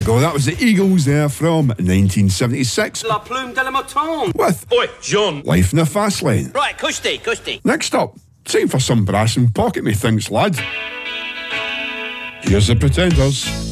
Go, that was the Eagles there from 1976. La Plume de la Mouton. With Oi, John. Life in the Fast Lane. Right, cushy. Next up, time for some brass and pocket me thinks, lad. Here's the Pretenders.